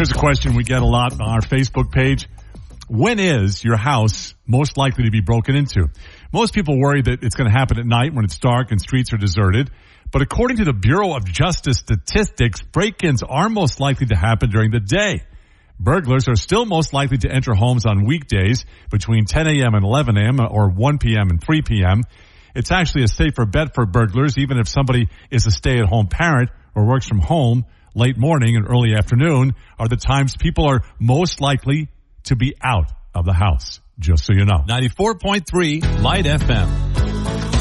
Here's a question we get a lot on our Facebook page. When is your house most likely to be broken into? Most people worry that it's going to happen at night when it's dark and streets are deserted. But according to the Bureau of Justice Statistics, break-ins are most likely to happen during the day. Burglars are still most likely to enter homes on weekdays between 10 a.m. and 11 a.m. or 1 p.m. and 3 p.m. It's actually a safer bet for burglars, even if somebody is a stay-at-home parent or works from home. Late morning and early afternoon are the times people are most likely to be out of the house, just so you know. 94.3 Light FM.